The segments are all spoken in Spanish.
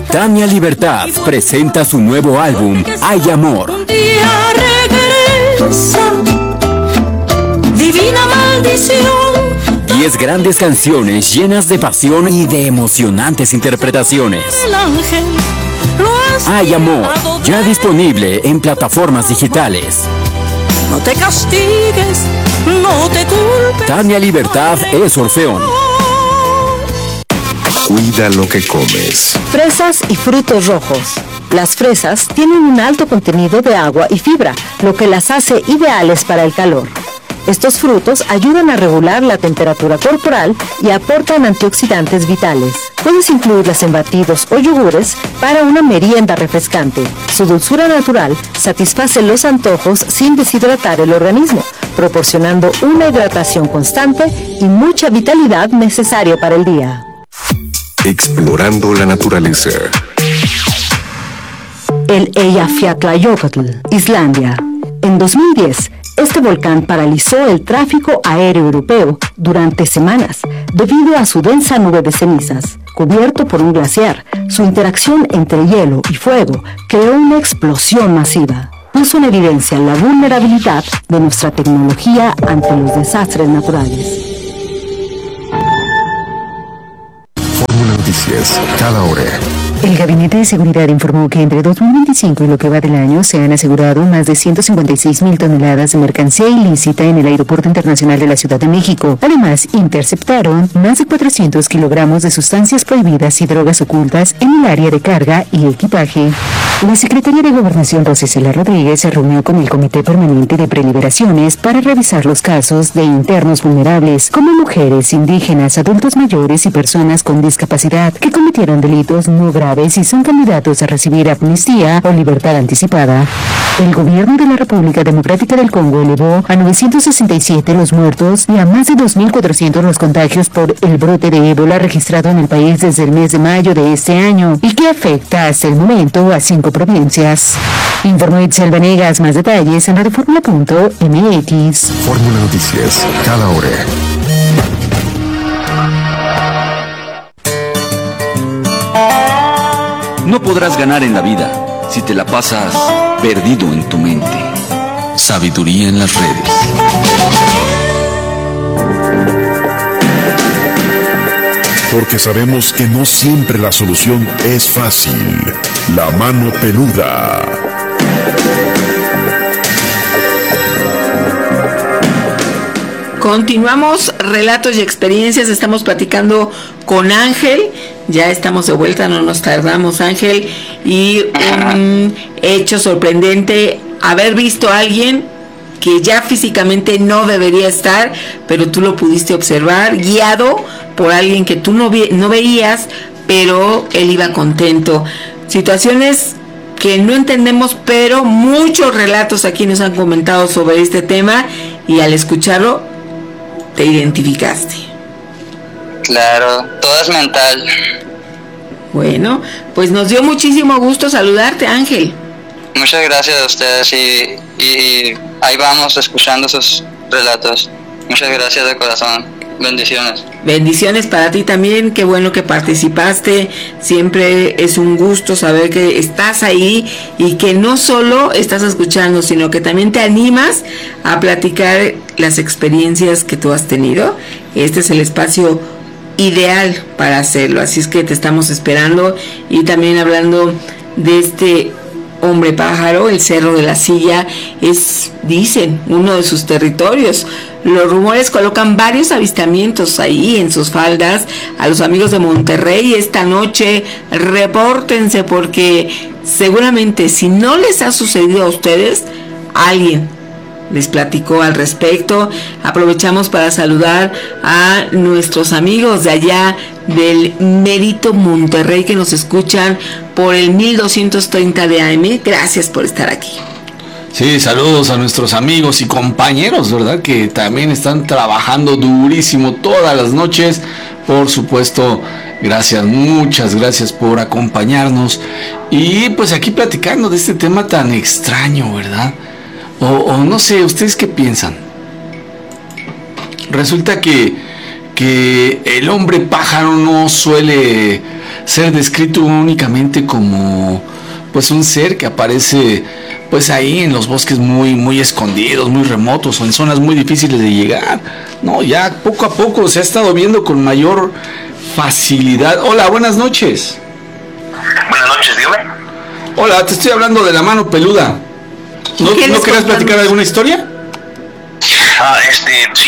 Tania Libertad presenta su nuevo álbum, Hay Amor. Un día regresa, divina maldición. 10 grandes canciones llenas de pasión y de emocionantes interpretaciones. El ángel lo has Hay Amor, ya tirado. disponible en plataformas digitales. No te castigues, no te culpes. Tania Libertad es Orfeón. Cuida lo que comes. Fresas y frutos rojos. Las fresas tienen un alto contenido de agua y fibra, lo que las hace ideales para el calor. Estos frutos ayudan a regular la temperatura corporal y aportan antioxidantes vitales. Puedes incluirlas en batidos o yogures para una merienda refrescante. Su dulzura natural satisface los antojos sin deshidratar el organismo, proporcionando una hidratación constante y mucha vitalidad necesaria para el día. Explorando la naturaleza. El Eyjafjallajökull, Islandia. En 2010, este volcán paralizó el tráfico aéreo europeo durante semanas debido a su densa nube de cenizas. Cubierto por un glaciar, su interacción entre hielo y fuego creó una explosión masiva. Puso en evidencia la vulnerabilidad de nuestra tecnología ante los desastres naturales. Fórmula Noticias, cada hora. El Gabinete de Seguridad informó que entre 2025 y lo que va del año se han asegurado más de 156,000 toneladas de mercancía ilícita en el Aeropuerto Internacional de la Ciudad de México. Además, interceptaron más de 400 kilogramos de sustancias prohibidas y drogas ocultas en el área de carga y equipaje. La Secretaría de Gobernación, Rosa Isela Rodríguez, se reunió con el Comité Permanente de Preliberaciones para revisar los casos de internos vulnerables, como mujeres, indígenas, adultos mayores y personas con discapacidad que cometieron delitos no graves y son candidatos a recibir amnistía o libertad anticipada. El gobierno de la República Democrática del Congo elevó a 967 los muertos y a más de 2.400 los contagios por el brote de ébola registrado en el país desde el mes de mayo de este año y que afecta hasta el momento a 5 provincias. Informó Itzel Vanegas. Más detalles en radioformula.mx. Fórmula Noticias, cada hora. No podrás ganar en la vida si te la pasas perdido en tu mente. Sabiduría en las redes. Porque sabemos que no siempre la solución es fácil. La mano peluda. Continuamos, relatos y experiencias. Estamos platicando con Ángel. Ya estamos de vuelta, no nos tardamos, Ángel. Y un hecho sorprendente, haber visto a alguien que ya físicamente no debería estar, pero tú lo pudiste observar, guiado por alguien que tú no veías, pero él iba contento. Situaciones que no entendemos, pero muchos relatos aquí nos han comentado sobre este tema y al escucharlo te identificaste. Claro, todo es mental. Bueno, pues nos dio muchísimo gusto saludarte, Ángel. Muchas gracias a ustedes y ahí vamos escuchando sus relatos. Muchas gracias de corazón. Bendiciones. Bendiciones para ti también, qué bueno que participaste. Siempre es un gusto saber que estás ahí y que no solo estás escuchando, sino que también te animas a platicar las experiencias que tú has tenido. Este es el espacio ideal para hacerlo, así es que te estamos esperando. Y también hablando de este hombre pájaro, el Cerro de la Silla es, dicen, uno de sus territorios. Los rumores colocan varios avistamientos ahí en sus faldas. A los amigos de Monterrey esta noche, repórtense, porque seguramente si no les ha sucedido a ustedes, alguien les platicó al respecto. Aprovechamos para saludar a nuestros amigos de allá del Mérito Monterrey que nos escuchan por el 1230 de AM. Gracias por estar aquí. Sí, saludos a nuestros amigos y compañeros, ¿verdad? Que también están trabajando durísimo todas las noches. Por supuesto, gracias, muchas gracias por acompañarnos. Y pues aquí platicando de este tema tan extraño, ¿verdad? O no sé, ¿ustedes qué piensan? Resulta que que el hombre pájaro no suele ser descrito únicamente como pues un ser que aparece pues ahí en los bosques muy escondidos, muy remotos o en zonas muy difíciles de llegar. No, ya poco a poco se ha estado viendo con mayor facilidad. Hola, buenas noches. Buenas noches, dígame. Hola, te estoy hablando de la mano peluda. ¿No querías platicar alguna historia? Sí,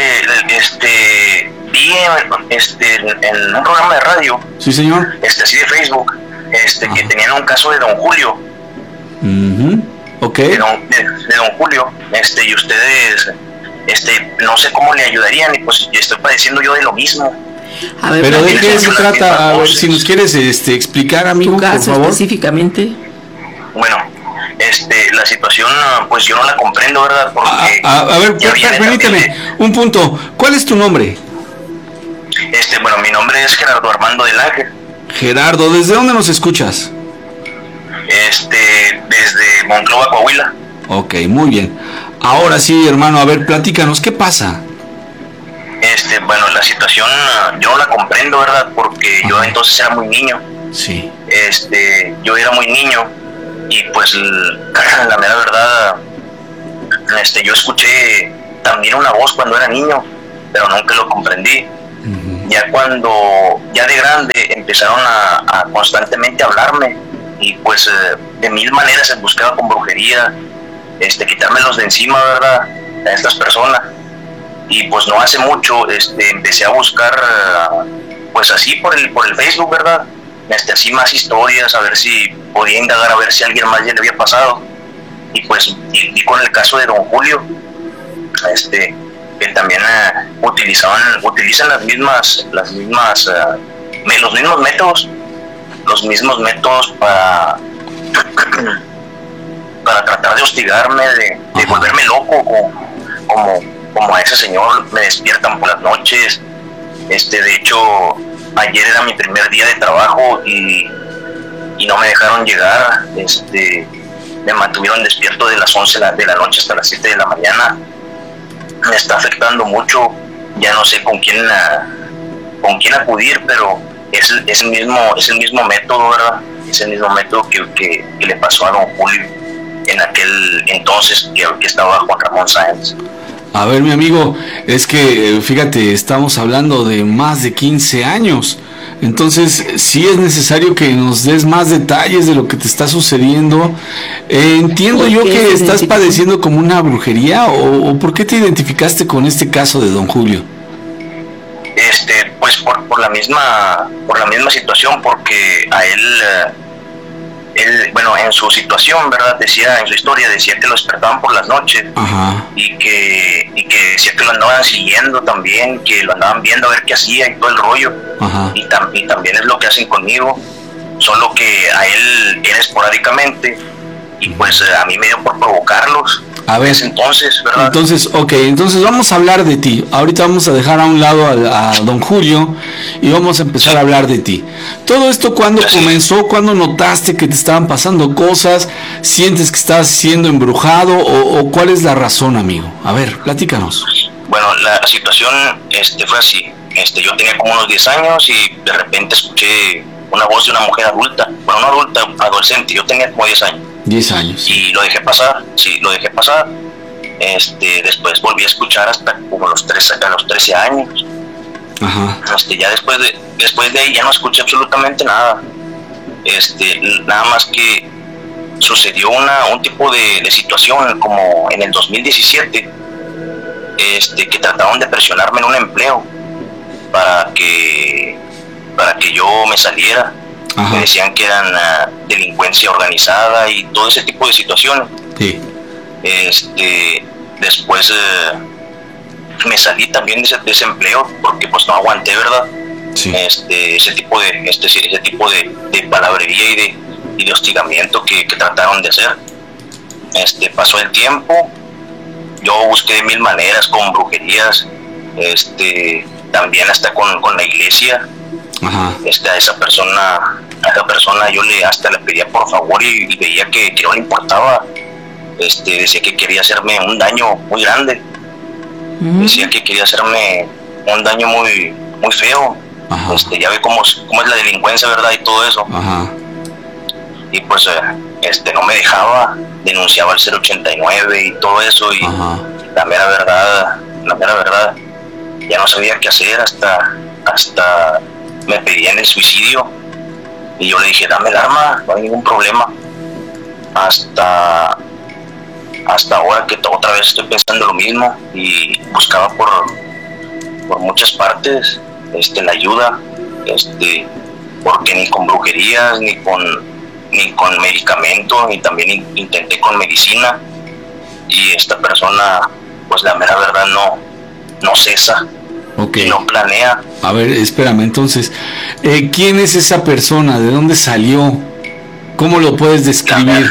vi en un programa de radio. Sí, señor. Así de Facebook, que tenían un caso de Don Julio. Ok. De don Julio, y ustedes, no sé cómo le ayudarían, y pues estoy padeciendo yo de lo mismo. A ver, pero ¿de qué se trata? A ver, si nos quieres explicar, amigo, tu caso, por favor. Específicamente. Bueno, la situación, pues yo no la comprendo, ¿verdad? Porque a ver, permíteme un punto. ¿Cuál es tu nombre? Bueno, mi nombre es Gerardo Armando del Ángel. Gerardo, ¿desde dónde nos escuchas? Desde Monclova, Coahuila. Ok, muy bien. Ahora sí, hermano, a ver, platícanos, ¿qué pasa? Bueno, la situación yo no la comprendo, ¿verdad? Porque yo entonces era muy niño. Sí. Yo era muy niño y pues la mera verdad, yo escuché también una voz cuando era niño, pero nunca lo comprendí. Ya de grande empezaron a constantemente hablarme y pues de mil maneras se buscaba con brujería, quitármelos de encima, ¿verdad? A estas personas. Y pues no hace mucho empecé a buscar pues así por el Facebook, ¿verdad? Así más historias, a ver si podía indagar, a ver si a alguien más ya le había pasado. Y pues y con el caso de Don Julio, que también utilizan los mismos métodos para tratar de hostigarme, de volverme loco, como a ese señor. Me despiertan por las noches. De hecho, ayer era mi primer día de trabajo y no me dejaron llegar. Me mantuvieron despierto de las 11 de la noche hasta las 7 de la mañana. Me está afectando mucho. Ya no sé con quién acudir, pero es el mismo método, ¿verdad? Es el mismo método que le pasó a Don Julio en aquel entonces que estaba Juan Ramón Sáenz. A ver, mi amigo, es que fíjate, estamos hablando de más de 15 años. Entonces, sí es necesario que nos des más detalles de lo que te está sucediendo. Entiendo yo que estás padeciendo como una brujería, o ¿por qué te identificaste con este caso de Don Julio? Pues por la misma situación, porque a él, bueno, en su situación, ¿verdad? En su historia decía que lo despertaban por las noches. Ajá. y que decía que lo andaban siguiendo también, que lo andaban viendo a ver qué hacía y todo el rollo. Ajá. Y también es lo que hacen conmigo, solo que a él era esporádicamente y pues a mí me dio por provocarlos. A ver, entonces, ¿verdad? Entonces vamos a hablar de ti. Ahorita vamos a dejar a un lado a Don Julio y vamos a empezar a hablar de ti. Todo esto, ¿cuándo comenzó? ¿Cuándo notaste que te estaban pasando cosas? ¿Sientes que estás siendo embrujado o cuál es la razón, amigo? A ver, platícanos. Bueno, la situación fue así. Yo tenía como unos 10 años y de repente escuché una voz de una mujer adulta. Bueno, no adulta, adolescente. Yo tenía como 10 años. 10 años. Y lo dejé pasar, después volví a escuchar hasta como a los 13 años. Ajá. Ya después de ahí ya no escuché absolutamente nada. Nada más que sucedió un tipo de situación como en el 2017, que trataron de presionarme en un empleo para que yo me saliera. Ajá. Me decían que eran delincuencia organizada y todo ese tipo de situaciones. Sí. Después me salí también de ese empleo porque pues no aguanté, ¿verdad? Sí. Ese tipo de palabrería y de hostigamiento que trataron de hacer. Pasó el tiempo, yo busqué de mil maneras, con brujerías, también hasta con la iglesia. Ajá. A esa persona yo hasta le pedía por favor y veía que no le importaba. Decía que quería hacerme un daño muy grande. Decía que quería hacerme un daño muy feo. Ya ve cómo es la delincuencia, ¿verdad? Y todo eso. Ajá. Y pues no me dejaba, denunciaba al 089 y todo eso, y la mera verdad, ya no sabía qué hacer, hasta me pedían el suicidio, y yo le dije, dame el arma, no hay ningún problema. Hasta ahora que otra vez estoy pensando lo mismo, y buscaba por muchas partes la ayuda, porque ni con brujerías, ni con medicamento, ni también intenté con medicina, y esta persona, pues la mera verdad no cesa. Okay. Y no planea. A ver, espérame, entonces, ¿quién es esa persona? ¿De dónde salió? ¿Cómo lo puedes describir?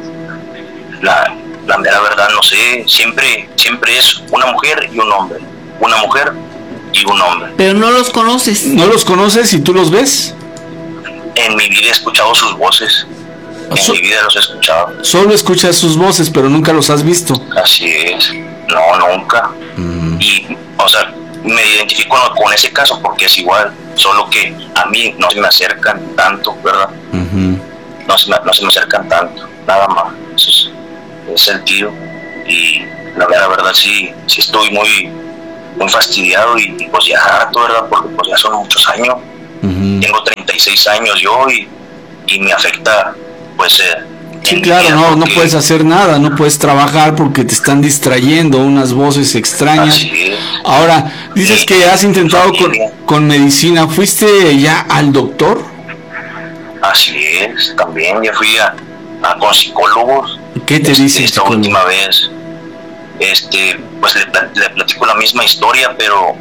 La mera verdad no sé, siempre es una mujer y un hombre, una mujer y un hombre. Pero no los conoces. ¿No los conoces y tú los ves? En mi vida he escuchado sus voces. En mi vida los he escuchado. Solo escuchas sus voces, pero nunca los has visto. Así es. No, nunca. Y, o sea, me identifico con ese caso porque es igual, solo que a mí no se me acercan tanto, ¿verdad? No se me acercan tanto, nada más. Eso es el tío. Y la verdad sí estoy muy fastidiado y pues ya harto, ¿verdad? Porque pues ya son muchos años. Tengo 36 años yo y me afecta, pues... sí, claro, no puedes hacer nada, no puedes trabajar porque te están distrayendo unas voces extrañas. Ahora, dices que has intentado con medicina. ¿Fuiste ya al doctor? Así es, también ya fui con psicólogos. ¿Qué te dice esta última vez? Pues le platico la misma historia, pero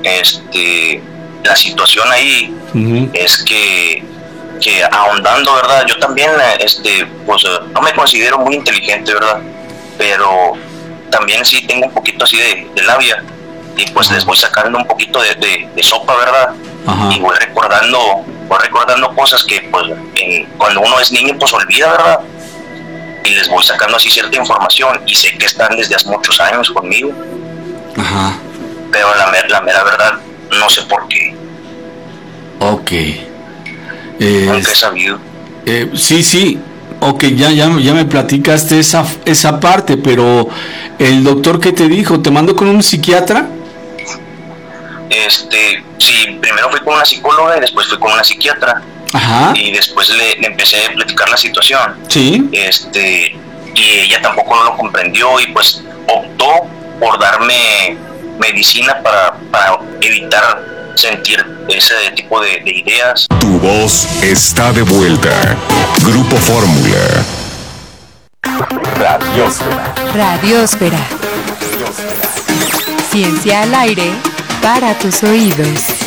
la situación ahí es que ahondando, ¿verdad? Yo también, pues no me considero muy inteligente, ¿verdad? Pero también sí tengo un poquito así de labia, y pues les voy sacando un poquito de sopa, ¿verdad? Y voy recordando cosas que pues cuando uno es niño pues olvida, ¿verdad? Y les voy sacando así cierta información, y sé que están desde hace muchos años conmigo. Pero la mera verdad no sé por qué. Ok. Nunca he sabido. Sí. Ok, ya me platicaste esa parte, pero el doctor, ¿qué te dijo? ¿Te mandó con un psiquiatra? Sí, primero fui con una psicóloga y después fui con una psiquiatra. Y después le empecé a platicar la situación. Sí. Y ella tampoco lo comprendió, y pues optó por darme medicina para evitar sentir ese tipo de ideas. Tu voz está de vuelta. Grupo Fórmula. Radiósfera. Ciencia al aire para tus oídos.